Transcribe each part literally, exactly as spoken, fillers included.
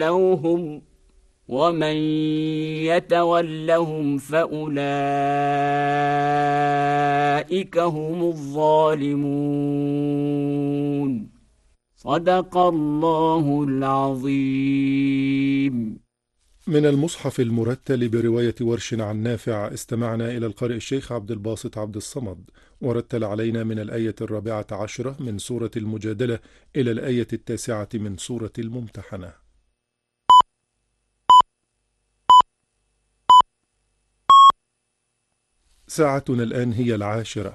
يتولوهم ومن يتولهم فأولئك هم الظالمون. صدق الله العظيم. من المصحف المرتل برواية ورش عن نافع استمعنا إلى القارئ الشيخ عبد الباسط عبد الصمد، ورتل علينا من الآية الرابعة عشرة من سورة المجادلة إلى الآية التاسعة من سورة الممتحنة. ساعتنا الآن هي العاشرة.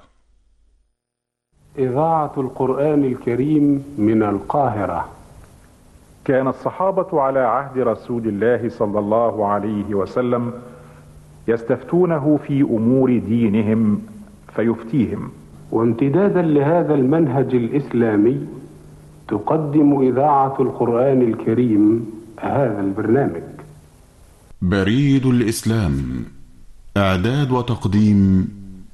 إذاعة القرآن الكريم من القاهرة. كان الصحابة على عهد رسول الله صلى الله عليه وسلم يستفتونه في أمور دينهم فيفتيهم. وامتدادا لهذا المنهج الإسلامي تقدم إذاعة القرآن الكريم هذا البرنامج. بريد الإسلام، إعداد وتقديم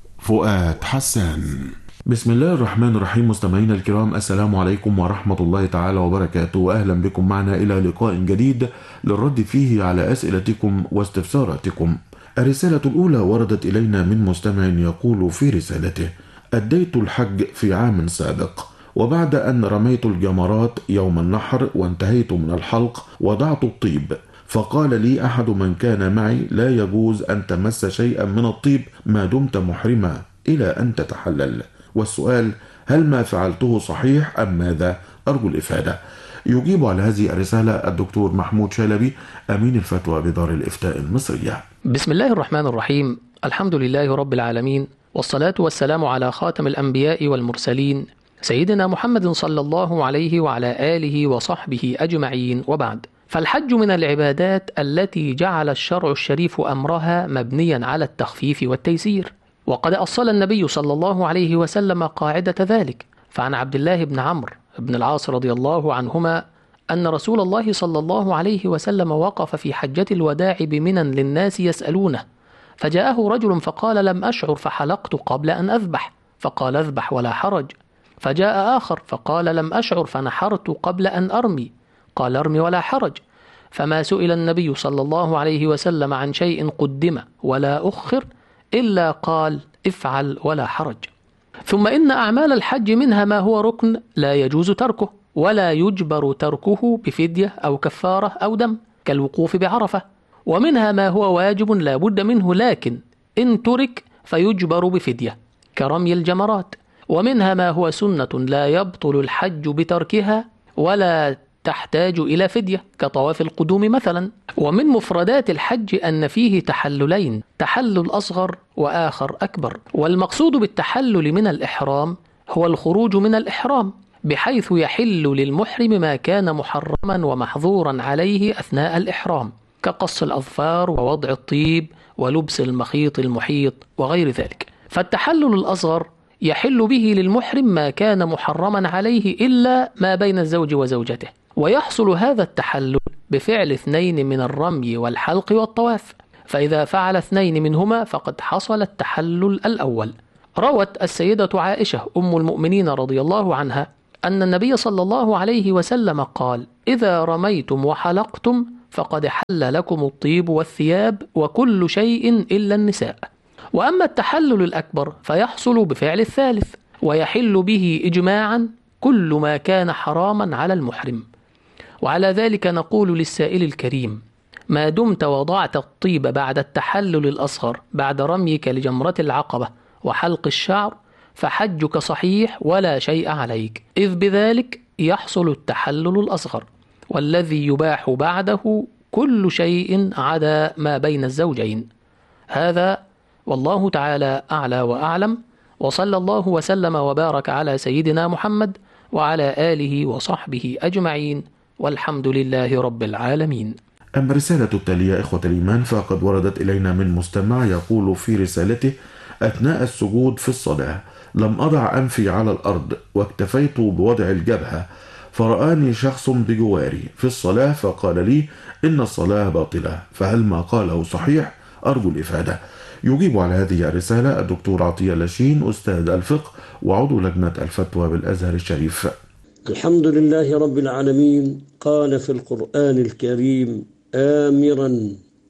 فؤاد حسان. بسم الله الرحمن الرحيم. مستمعينا الكرام، السلام عليكم ورحمة الله تعالى وبركاته، وأهلا بكم معنا إلى لقاء جديد للرد فيه على أسئلتكم واستفساراتكم. الرسالة الأولى وردت إلينا من مستمع يقول في رسالته: أديت الحج في عام سابق، وبعد أن رميت الجمرات يوم النحر وانتهيت من الحلق وضعت الطيب، فقال لي أحد من كان معي: لا يجوز أن تمس شيئا من الطيب ما دمت محرما إلى أن تتحلل. والسؤال: هل ما فعلته صحيح أم ماذا؟ أرجو الإفادة. يجيب على هذه الرسالة الدكتور محمود شلبي، أمين الفتوى بدار الإفتاء المصرية. بسم الله الرحمن الرحيم. الحمد لله رب العالمين، والصلاة والسلام على خاتم الأنبياء والمرسلين سيدنا محمد صلى الله عليه وعلى آله وصحبه أجمعين، وبعد. فالحج من العبادات التي جعل الشرع الشريف أمرها مبنيا على التخفيف والتيسير، وقد أصل النبي صلى الله عليه وسلم قاعدة ذلك. فعن عبد الله بن عمرو بن العاص رضي الله عنهما أن رسول الله صلى الله عليه وسلم وقف في حجة الوداع بمنى للناس يسألونه، فجاءه رجل فقال: لم أشعر فحلقت قبل أن أذبح، فقال: اذبح ولا حرج. فجاء آخر فقال: لم أشعر فنحرت قبل أن أرمي، قال: ارمي ولا حرج. فما سئل النبي صلى الله عليه وسلم عن شيء قدم ولا أخر إلا قال: افعل ولا حرج. ثم إن أعمال الحج منها ما هو ركن لا يجوز تركه ولا يجبر تركه بفدية أو كفارة أو دم، كالوقوف بعرفة، ومنها ما هو واجب لا بد منه لكن إن ترك فيجبر بفدية، كرمي الجمرات، ومنها ما هو سنة لا يبطل الحج بتركها ولا تحتاج إلى فدية، كطواف القدوم مثلا. ومن مفردات الحج أن فيه تحللين: تحلل أصغر وآخر أكبر. والمقصود بالتحلل من الإحرام هو الخروج من الإحرام، بحيث يحل للمحرم ما كان محرما ومحظورا عليه أثناء الإحرام، كقص الأظفار ووضع الطيب ولبس المخيط المحيط وغير ذلك. فالتحلل الأصغر يحل به للمحرم ما كان محرما عليه إلا ما بين الزوج وزوجته، ويحصل هذا التحلل بفعل اثنين من الرمي والحلق والطواف، فإذا فعل اثنين منهما فقد حصل التحلل الأول. روت السيدة عائشة أم المؤمنين رضي الله عنها أن النبي صلى الله عليه وسلم قال: إذا رميتم وحلقتم فقد حل لكم الطيب والثياب وكل شيء إلا النساء. وأما التحلل الأكبر فيحصل بفعل الثالث، ويحل به إجماعا كل ما كان حراما على المحرم. وعلى ذلك نقول للسائل الكريم: ما دمت وضعت الطيب بعد التحلل الأصغر بعد رميك لجمرة العقبة وحلق الشعر فحجك صحيح ولا شيء عليك، إذ بذلك يحصل التحلل الأصغر، والذي يباح بعده كل شيء عدا ما بين الزوجين. هذا والله تعالى أعلى وأعلم، وصلى الله وسلم وبارك على سيدنا محمد وعلى آله وصحبه أجمعين، والحمد لله رب العالمين. أما الرسالة التالية إخوة الإيمان فقد وردت إلينا من مستمع يقول في رسالته: أثناء السجود في الصلاة لم أضع أنفي على الأرض واكتفيت بوضع الجبهة، فرآني شخص بجواري في الصلاة فقال لي إن الصلاة باطلة، فهل ما قاله صحيح؟ أرجو الإفادة. يجيب على هذه الرسالة الدكتور عطية لاشين، أستاذ الفقه وعضو لجنة الفتوى بالأزهر الشريف. الحمد لله رب العالمين قال في القرآن الكريم آمرا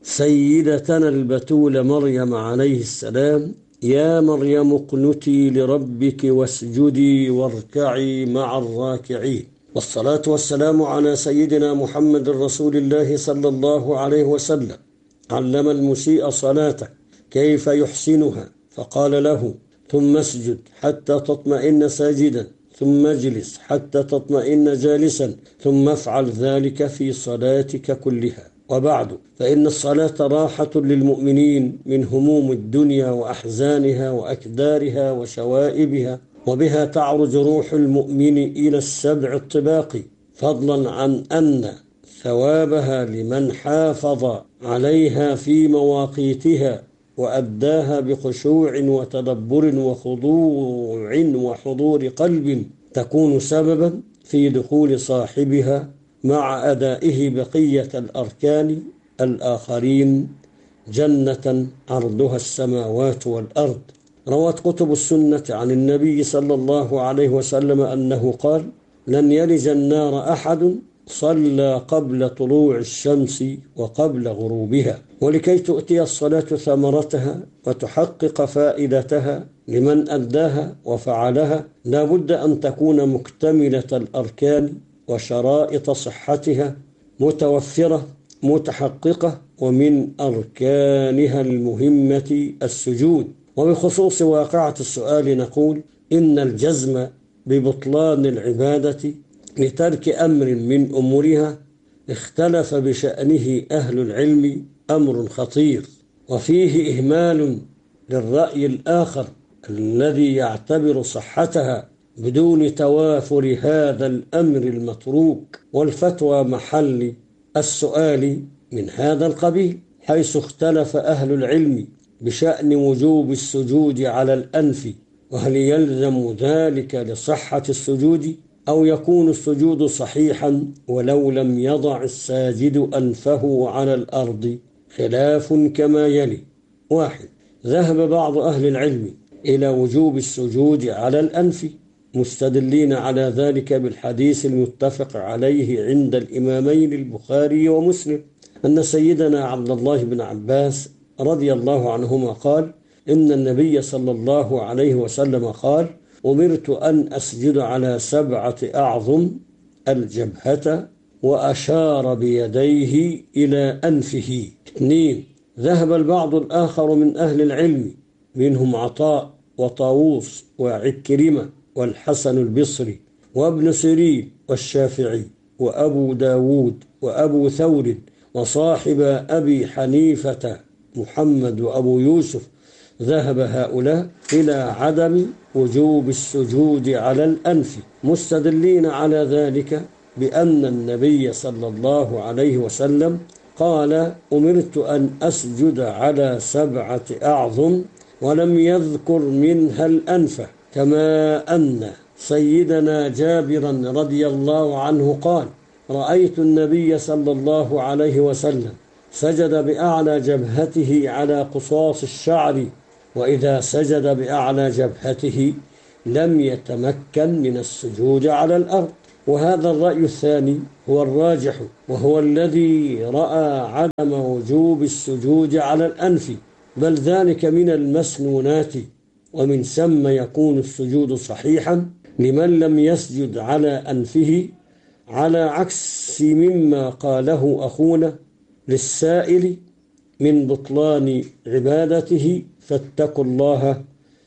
سيدتنا البتول مريم عليه السلام: يا مريم اقنتي لربك واسجدي واركعي مع الراكعين. والصلاة والسلام على سيدنا محمد رسول الله صلى الله عليه وسلم. علم المسيء صلاته كيف يحسنها، فقال له: ثم اسجد حتى تطمئن ساجدا، ثم اجلس حتى تطمئن جالسا، ثم افعل ذلك في صلاتك كلها. وبعد، فإن الصلاة راحة للمؤمنين من هموم الدنيا وأحزانها وأكدارها وشوائبها، وبها تعرج روح المؤمن إلى السبع الطباق، فضلا عن أن ثوابها لمن حافظ عليها في مواقيتها وأداها بخشوع وتدبر وخضوع وحضور قلب تكون سببا في دخول صاحبها مع أدائه بقية الأركان الآخرين جنة عرضها السماوات والأرض. روت كتب السنة عن النبي صلى الله عليه وسلم أنه قال: لن يلج النار أحد صلى قبل طلوع الشمس وقبل غروبها. ولكي تؤتي الصلاة ثمرتها وتحقق فائدتها لمن أداها وفعلها، لا بد أن تكون مكتملة الأركان وشرائط صحتها متوفرة متحققة. ومن أركانها المهمة السجود. وبخصوص واقعة السؤال نقول: إن الجزم ببطلان العبادة لترك أمر من أمورها اختلف بشأنه أهل العلم أمر خطير، وفيه إهمال للرأي الآخر الذي يعتبر صحتها بدون توافر هذا الأمر المتروك. والفتوى محل السؤال من هذا القبيل، حيث اختلف أهل العلم بشأن وجوب السجود على الأنف، وهل يلزم ذلك لصحة السجود أو يكون السجود صحيحا ولو لم يضع الساجد أنفه على الأرض. خلاف كما يلي: واحد، ذهب بعض أهل العلم إلى وجوب السجود على الأنف، مستدلين على ذلك بالحديث المتفق عليه عند الإمامين البخاري ومسلم أن سيدنا عبد الله بن عباس رضي الله عنهما قال: إن النبي صلى الله عليه وسلم قال: أمرت أن أسجد على سبعة أعظم: الجبهة، وأشار بيديه إلى أنفه. اثنين، ذهب البعض الآخر من أهل العلم منهم عطاء وطاووس وعكرمة والحسن البصري وابن سيرين والشافعي وأبو داود وأبو ثور وصاحب أبي حنيفة محمد وأبو يوسف، ذهب هؤلاء إلى عدم وجوب السجود على الأنف، مستدلين على ذلك بأن النبي صلى الله عليه وسلم قال: أمرت أن أسجد على سبعة أعظم، ولم يذكر منها الأنف. كما أن سيدنا جابرا رضي الله عنه قال: رأيت النبي صلى الله عليه وسلم سجد بأعلى جبهته على قصاص الشعر، وإذا سجد بأعلى جبهته لم يتمكن من السجود على الأرض. وهذا الرأي الثاني هو الراجح، وهو الذي رأى عدم وجوب السجود على الأنف، بل ذلك من المسنونات، ومن ثم يكون السجود صحيحا لمن لم يسجد على أنفه، على عكس مما قاله أخونا للسائل من بطلان عبادته. فاتقوا الله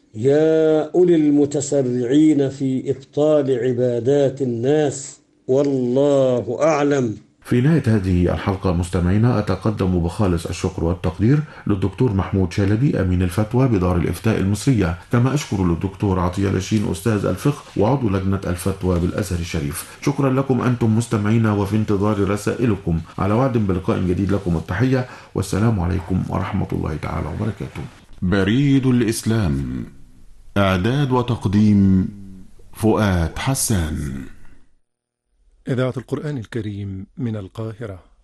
يا أولي المتسرعين في إبطال عبادات الناس، والله أعلم. في نهاية هذه الحلقة مستمعينا أتقدم بخالص الشكر والتقدير للدكتور محمود شلبي أمين الفتوى بدار الإفتاء المصرية، كما أشكر للدكتور عطية لاشين أستاذ الفقه وعضو لجنة الفتوى بالأزهر الشريف. شكرا لكم أنتم مستمعينا، وفي انتظار رسائلكم. على وعد بلقاء جديد، لكم التحية والسلام عليكم ورحمة الله تعالى وبركاته. بريد الإسلام، إعداد وتقديم فؤاد حسان. إذاعة القرآن الكريم من القاهرة.